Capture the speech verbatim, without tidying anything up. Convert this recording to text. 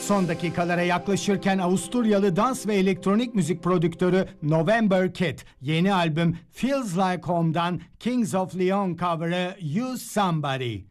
Son dakikalara yaklaşırken Avusturyalı dans ve elektronik müzik prodüktörü November Kid yeni albüm Feels Like Home'dan Kings of Leon cover'ı Use Somebody.